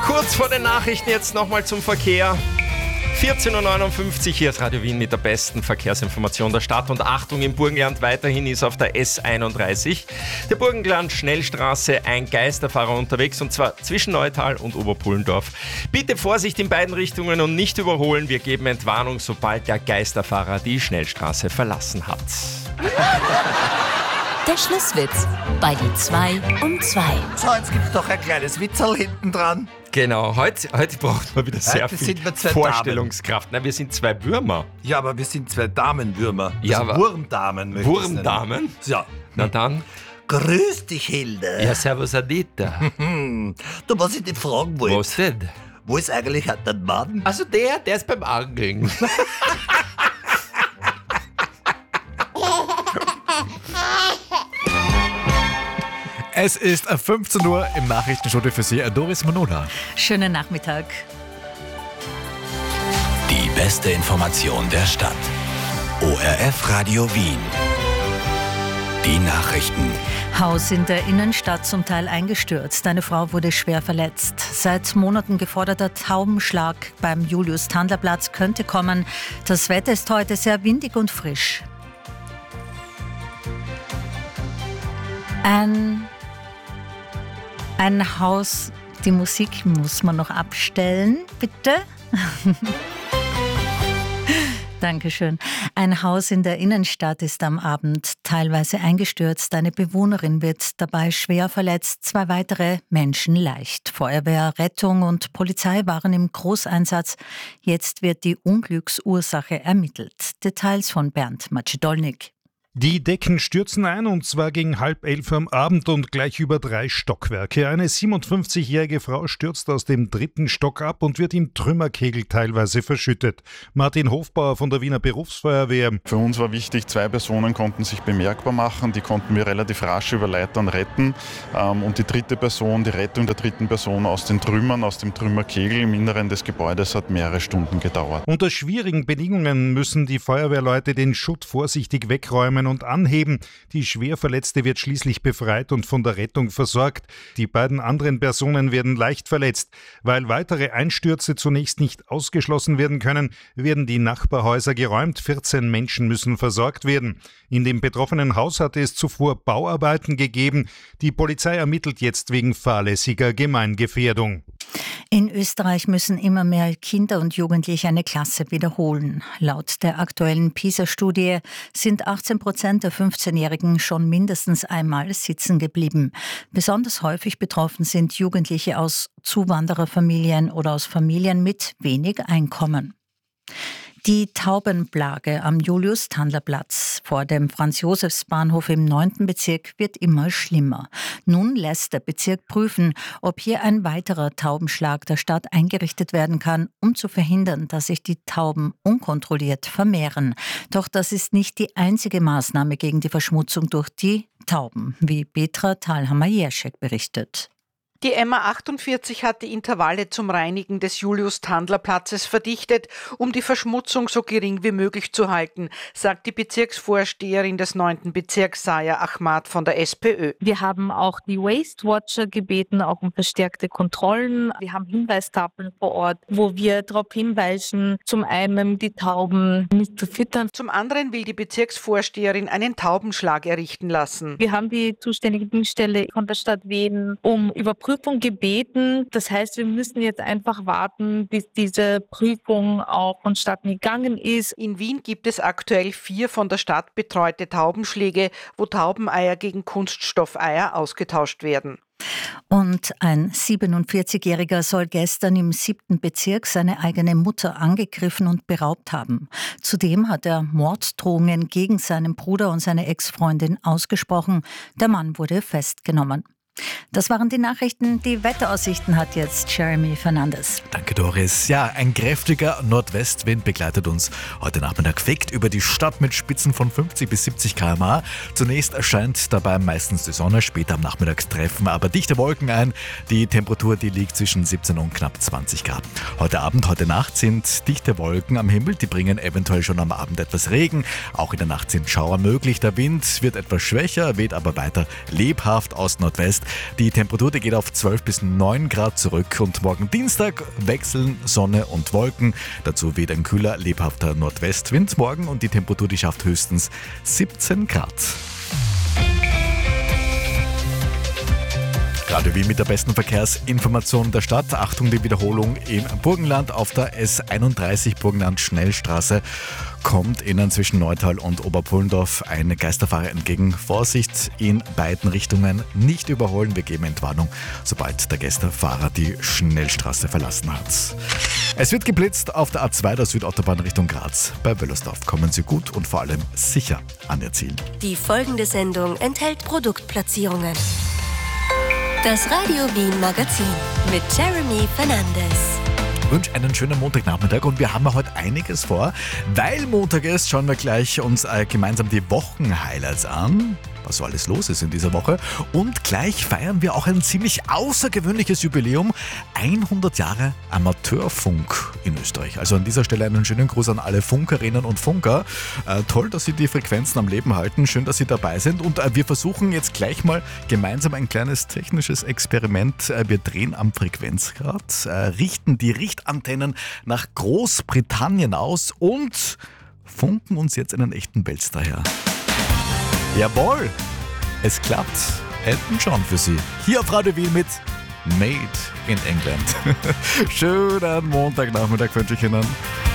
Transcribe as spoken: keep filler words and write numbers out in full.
Kurz vor den Nachrichten jetzt nochmal zum Verkehr. vierzehn Uhr neunundfünfzig, hier ist Radio Wien mit der besten Verkehrsinformation der Stadt. Und Achtung, im Burgenland weiterhin ist auf der S einunddreißig der Burgenland-Schnellstraße ein Geisterfahrer unterwegs, und zwar zwischen Neutal und Oberpullendorf. Bitte Vorsicht in beiden Richtungen und nicht überholen. Wir geben Entwarnung, sobald der Geisterfahrer die Schnellstraße verlassen hat. Der Schlusswitz bei die zwei um zwei. So, jetzt gibt's doch ein kleines Witzerl hinten dran. Genau, heute, heute braucht man wieder sehr Heute viel sind wir zwei Vorstellungskraft. Nein, wir sind zwei Würmer. Ja, aber wir sind zwei Damenwürmer. Ja, also aber- Wurmdamen. möchte ich's nennen. Wurmdamen? Ja. Na dann. Grüß dich, Hilde. Ja, servus Anita. Hm. Du, was ich dich fragen wollte. Was denn? Wo ist eigentlich dein Mann? Also der, der ist beim Angeln. Es ist fünfzehn Uhr im Nachrichtenstudio für Sie, Doris Manola. Schönen Nachmittag. Die beste Information der Stadt. O R F Radio Wien. Die Nachrichten. Haus in der Innenstadt zum Teil eingestürzt. Eine Frau wurde schwer verletzt. Seit Monaten geforderter Taubenschlag beim Julius-Tandler-Platz könnte kommen. Das Wetter ist heute sehr windig und frisch. Ein, ein Haus, die Musik muss man noch abstellen, bitte. Dankeschön. Ein Haus in der Innenstadt ist am Abend teilweise eingestürzt. Eine Bewohnerin wird dabei schwer verletzt, zwei weitere Menschen leicht. Feuerwehr, Rettung und Polizei waren im Großeinsatz. Jetzt wird die Unglücksursache ermittelt. Details von Bernd Macedolnik. Die Decken stürzen ein, und zwar gegen halb elf am Abend und gleich über drei Stockwerke. Eine siebenundfünfzigjährige Frau stürzt aus dem dritten Stock ab und wird im Trümmerkegel teilweise verschüttet. Martin Hofbauer von der Wiener Berufsfeuerwehr. Für uns war wichtig, zwei Personen konnten sich bemerkbar machen, die konnten wir relativ rasch über Leitern retten. Und die dritte Person, die Rettung der dritten Person aus den Trümmern, aus dem Trümmerkegel im Inneren des Gebäudes hat mehrere Stunden gedauert. Unter schwierigen Bedingungen müssen die Feuerwehrleute den Schutt vorsichtig wegräumen und anheben. Die Schwerverletzte wird schließlich befreit und von der Rettung versorgt. Die beiden anderen Personen werden leicht verletzt. Weil weitere Einstürze zunächst nicht ausgeschlossen werden können, werden die Nachbarhäuser geräumt. vierzehn Menschen müssen versorgt werden. In dem betroffenen Haus hatte es zuvor Bauarbeiten gegeben. Die Polizei ermittelt jetzt wegen fahrlässiger Gemeingefährdung. In Österreich müssen immer mehr Kinder und Jugendliche eine Klasse wiederholen. Laut der aktuellen PISA-Studie sind achtzehn Prozent der fünfzehnjährigen schon mindestens einmal sitzen geblieben. Besonders häufig betroffen sind Jugendliche aus Zuwandererfamilien oder aus Familien mit wenig Einkommen. Die Taubenplage am Julius-Tandler-Platz vor dem Franz-Josefs-Bahnhof im neunten Bezirk wird immer schlimmer. Nun lässt der Bezirk prüfen, ob hier ein weiterer Taubenschlag der Stadt eingerichtet werden kann, um zu verhindern, dass sich die Tauben unkontrolliert vermehren. Doch das ist nicht die einzige Maßnahme gegen die Verschmutzung durch die Tauben, wie Petra Thalhammer-Jerschek berichtet. Die M A achtundvierzig hat die Intervalle zum Reinigen des Julius-Tandler-Platzes verdichtet, um die Verschmutzung so gering wie möglich zu halten, sagt die Bezirksvorsteherin des neunten Bezirks, Saya Ahmad von der SPÖ. Wir haben auch die Waste Watcher gebeten, auch um verstärkte Kontrollen. Wir haben Hinweistafeln vor Ort, wo wir darauf hinweisen, zum einen die Tauben nicht zu füttern. Zum anderen will die Bezirksvorsteherin einen Taubenschlag errichten lassen. Wir haben die zuständige Dienststelle von der Stadt Wien um Überprüfung gebeten. Das heißt, wir müssen jetzt einfach warten, bis diese Prüfung auch vonstatten gegangen ist. In Wien gibt es aktuell vier von der Stadt betreute Taubenschläge, wo Taubeneier gegen Kunststoffeier ausgetauscht werden. Und ein siebenundvierzigjähriger soll gestern im siebten Bezirk seine eigene Mutter angegriffen und beraubt haben. Zudem hat er Morddrohungen gegen seinen Bruder und seine Ex-Freundin ausgesprochen. Der Mann wurde festgenommen. Das waren die Nachrichten. Die Wetteraussichten hat jetzt Jeremy Fernandes. Danke, Doris. Ja, ein kräftiger Nordwestwind begleitet uns heute Nachmittag fegt über die Stadt mit Spitzen von fünfzig bis siebzig Kilometer pro Stunde. Zunächst erscheint dabei meistens die Sonne, später am Nachmittag treffen aber dichte Wolken ein. Die Temperatur, die liegt zwischen siebzehn und knapp zwanzig Grad. Heute Abend, heute Nacht sind dichte Wolken am Himmel. Die bringen eventuell schon am Abend etwas Regen. Auch in der Nacht sind Schauer möglich. Der Wind wird etwas schwächer, weht aber weiter lebhaft aus Nordwest. Die Temperatur, die geht auf zwölf bis neun Grad zurück und morgen Dienstag wechseln Sonne und Wolken. Dazu weht ein kühler, lebhafter Nordwestwind morgen und die Temperatur, die schafft höchstens siebzehn Grad. Radio Wien mit der besten Verkehrsinformation der Stadt. Achtung, die Wiederholung im Burgenland auf der S einunddreißig Burgenland Schnellstraße kommt Ihnen zwischen Neutal und Oberpullendorf ein Geisterfahrer entgegen. Vorsicht, in beiden Richtungen nicht überholen. Wir geben Entwarnung, sobald der Geisterfahrer die Schnellstraße verlassen hat. Es wird geblitzt auf der A zwei der Südautobahn Richtung Graz. Bei Wöllersdorf kommen Sie gut und vor allem sicher an Ihr Ziel. Die folgende Sendung enthält Produktplatzierungen. Das Radio Wien Magazin mit Jeremy Fernandes. Ich wünsche einen schönen Montagnachmittag und wir haben ja heute einiges vor. Weil Montag ist, schauen wir gleich uns äh, gemeinsam die Wochenhighlights an, was so alles los ist in dieser Woche. Und gleich feiern wir auch ein ziemlich außergewöhnliches Jubiläum. hundert Jahre Amateurfunk in Österreich. Also an dieser Stelle einen schönen Gruß an alle Funkerinnen und Funker. Äh, toll, dass Sie die Frequenzen am Leben halten. Schön, dass Sie dabei sind. Und äh, wir versuchen jetzt gleich mal gemeinsam ein kleines technisches Experiment. Äh, wir drehen am Frequenzgrad, äh, richten die Richtantennen nach Großbritannien aus und funken uns jetzt einen echten Belster her. Jawohl, es klappt. Elton John für Sie. Hier auf Radio Wien mit Made in England. Schönen Montagnachmittag wünsche ich Ihnen.